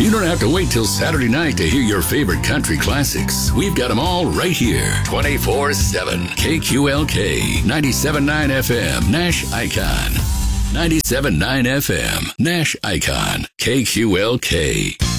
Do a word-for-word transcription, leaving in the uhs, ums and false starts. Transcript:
You don't have to wait till Saturday night to hear your favorite country classics. We've got them all right here, twenty-four seven. K Q L K, ninety-seven point nine F M, Nash Icon. ninety-seven point nine F M, Nash Icon, K Q L K.